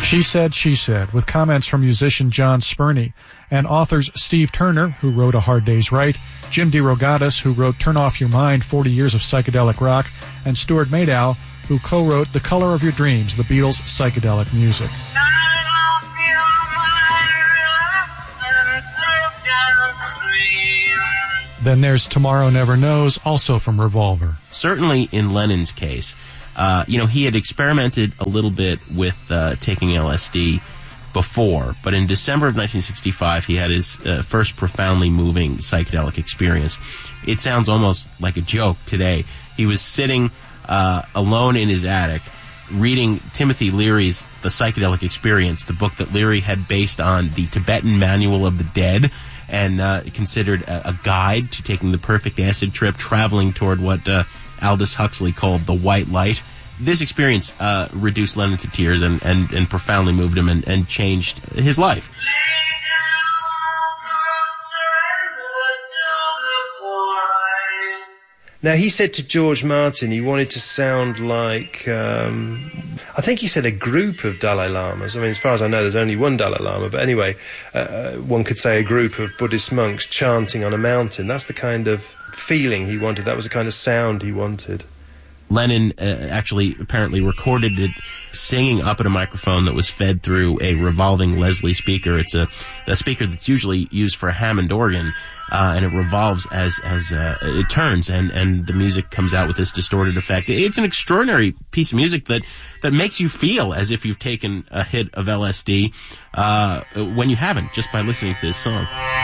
She Said, with comments from musician John Spurney, and authors Steve Turner, who wrote A Hard Day's Right, Jim DeRogatis, who wrote Turn Off Your Mind, 40 Years of Psychedelic Rock, and Stuart Madow, who co-wrote The Color of Your Dreams, the Beatles' psychedelic music. Then there's Tomorrow Never Knows, also from Revolver. Certainly in Lennon's case, he had experimented a little bit with taking LSD before, but in December of 1965, he had his first profoundly moving psychedelic experience. It sounds almost like a joke today. He was sitting alone in his attic, reading Timothy Leary's The Psychedelic Experience, the book that Leary had based on the Tibetan Manual of the Dead, and considered a guide to taking the perfect acid trip, traveling toward what Aldous Huxley called the white light. This experience reduced Lennon to tears and profoundly moved him and changed his life. Now, he said to George Martin he wanted to sound like, I think he said a group of Dalai Lamas. I mean, as far as I know, there's only one Dalai Lama, but anyway, one could say a group of Buddhist monks chanting on a mountain. That's the kind of feeling he wanted. That was the kind of sound he wanted. Lennon actually apparently recorded it singing up at a microphone that was fed through a revolving Leslie speaker. It's a speaker that's usually used for a Hammond organ, and it revolves as it turns, and the music comes out with this distorted effect. It's an extraordinary piece of music that makes you feel as if you've taken a hit of LSD when you haven't, just by listening to this song.